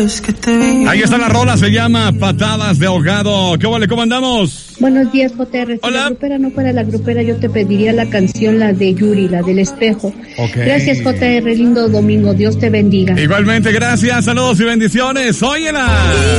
vez que te vi. Ahí está la rola, se llama Patadas de Ahogado. ¿Qué vale? ¿Cómo andamos? Buenos días, JR. Si Hola. la grupera no fuera la grupera, yo te pediría la canción, la de Yuri, la del espejo. Okay. Gracias, JR. Lindo domingo. Dios te bendiga. Igualmente, gracias. Saludos y bendiciones. Óyela.